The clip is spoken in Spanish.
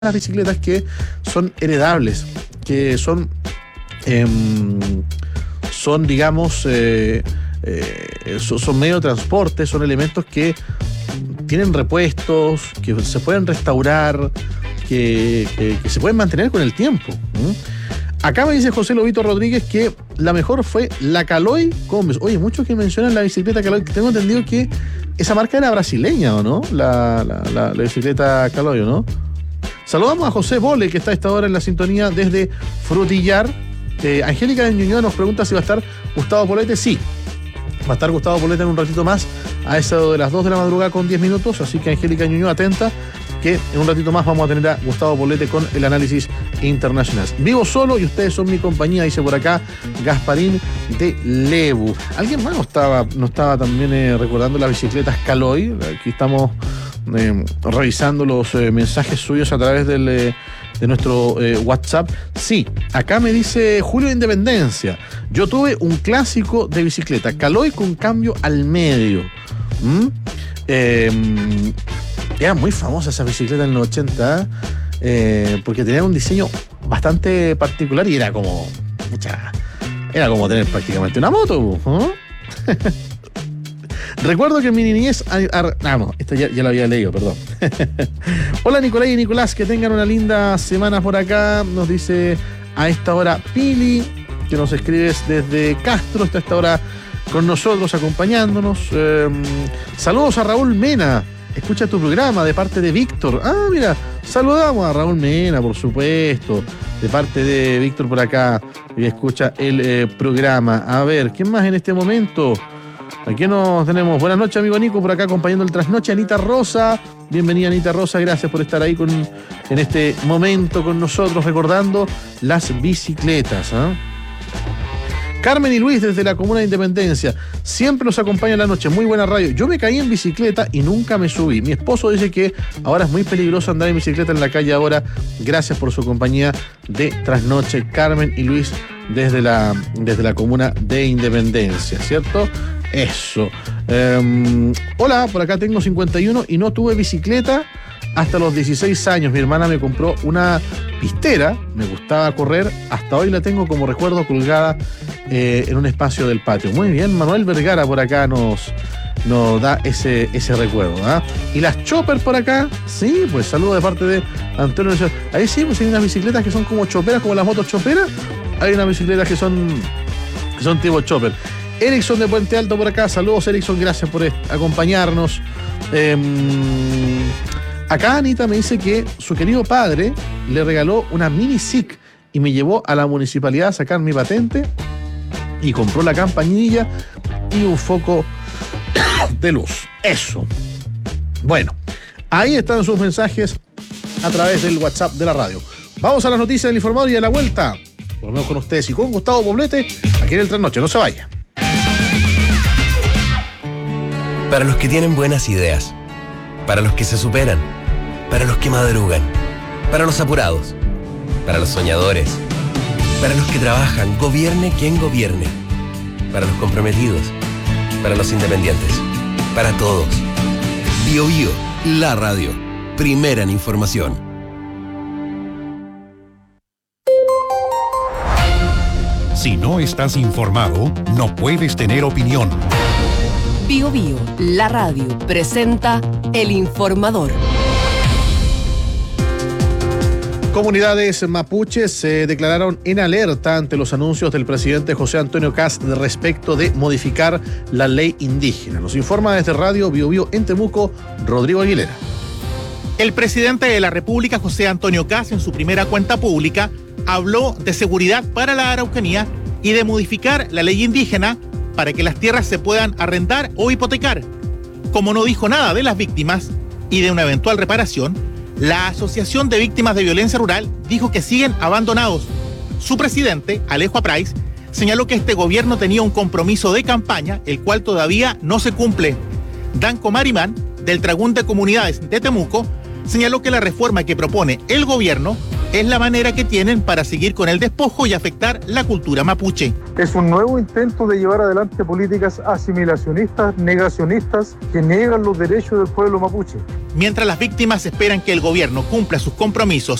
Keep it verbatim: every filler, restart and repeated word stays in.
las bicicletas que son heredables, que son, eh, son digamos, eh, eh, son, son medio de transporte, son elementos que tienen repuestos, que se pueden restaurar, que, que, que se pueden mantener con el tiempo. ¿Mm? Acá me dice José Lobito Rodríguez que la mejor fue la Caloi Combes. Oye, muchos que mencionan la bicicleta Caloi, tengo entendido que esa marca era brasileña, ¿o no? La, la, la, la bicicleta Caloi, ¿o no? Saludamos a José Bole, que está a esta hora en la sintonía desde Frutillar. Eh, Angélica de Ñuñoa nos pregunta si va a estar Gustavo Poblete. Sí, va a estar Gustavo Poblete en un ratito más, a eso de las dos de la madrugada con diez minutos. Así que Angélica Ñuñoa, atenta, que en un ratito más vamos a tener a Gustavo Poblete con el análisis internacional. Vivo solo y ustedes son mi compañía, dice por acá Gasparín de Lebu. ¿Alguien más nos estaba, nos estaba también eh, recordando las bicicletas Caloi? Aquí estamos Eh, revisando los eh, mensajes suyos a través del, eh, de nuestro eh, WhatsApp. Sí, acá me dice Julio de Independencia: yo tuve un clásico de bicicleta Caloi con cambio al medio. ¿Mm? Eh, era muy famosa esa bicicleta en los ochenta, eh, porque tenía un diseño bastante particular y era como mucha, era como tener prácticamente una moto, ¿no? Recuerdo que en mi niñez... Ah, no, esto ya, ya lo había leído, perdón. Hola Nicolás y Nicolás, que tengan una linda semana por acá. Nos dice a esta hora Pili, que nos escribes desde Castro, está a esta hora con nosotros, acompañándonos. Eh, saludos a Raúl Mena, escucha tu programa de parte de Víctor. Ah, mira, saludamos a Raúl Mena, por supuesto, de parte de Víctor por acá, y escucha el eh, programa. A ver, ¿quién más en este momento? Aquí nos tenemos. Buenas noches, amigo Nico, por acá acompañando el trasnoche. Anita Rosa, bienvenida Anita Rosa, gracias por estar ahí con, en este momento con nosotros, recordando las bicicletas, ¿eh? Carmen y Luis desde la Comuna de Independencia, siempre nos acompaña en la noche, muy buena radio. Yo me caí en bicicleta y nunca me subí. Mi esposo dice que ahora es muy peligroso andar en bicicleta en la calle ahora. Gracias por su compañía de trasnoche, Carmen y Luis desde la, desde la Comuna de Independencia, ¿cierto? Eso. Eh, hola, por acá tengo cincuenta y uno y no tuve bicicleta hasta los dieciséis años. Mi hermana me compró una pistera, me gustaba correr, hasta hoy la tengo como recuerdo colgada eh, en un espacio del patio. Muy bien, Manuel Vergara por acá nos, nos da ese, ese recuerdo, ¿eh? Y las chopper por acá, sí, pues saludo de parte de Antonio. Ahí sí, pues hay unas bicicletas que son como choperas, como las motos choperas. Hay unas bicicletas que son, que son tipo chopper. Erickson de Puente Alto por acá, saludos Erickson, gracias por acompañarnos. Eh, acá Anita me dice que su querido padre le regaló una mini S I C y me llevó a la municipalidad a sacar mi patente y compró la campanilla y un foco de luz. Eso. Bueno, ahí están sus mensajes a través del WhatsApp de la radio. Vamos a las noticias del informador y a la vuelta volvemos con ustedes y con Gustavo Poblete aquí en el Trasnoche. No se vaya. Para los que tienen buenas ideas, para los que se superan, para los que madrugan, para los apurados, para los soñadores, para los que trabajan, gobierne quien gobierne, para los comprometidos, para los independientes, para todos. Bio Bio, la radio, primera en información. Si no estás informado, no puedes tener opinión. Bio Bio, la radio, presenta El Informador. Comunidades mapuches se declararon en alerta ante los anuncios del presidente José Antonio Kast respecto de modificar la ley indígena. Nos informa desde Radio Bio Bio en Temuco, Rodrigo Aguilera. El presidente de la República, José Antonio Kast, en su primera cuenta pública, habló de seguridad para la Araucanía y de modificar la ley indígena para que las tierras se puedan arrendar o hipotecar. Como no dijo nada de las víctimas y de una eventual reparación, la Asociación de Víctimas de Violencia Rural dijo que siguen abandonados. Su presidente, Alejo Aprais, señaló que este gobierno tenía un compromiso de campaña, el cual todavía no se cumple. Danco Marimán, del Tragún de Comunidades de Temuco, señaló que la reforma que propone el gobierno es la manera que tienen para seguir con el despojo y afectar la cultura mapuche. Es un nuevo intento de llevar adelante políticas asimilacionistas, negacionistas, que niegan los derechos del pueblo mapuche. Mientras las víctimas esperan que el gobierno cumpla sus compromisos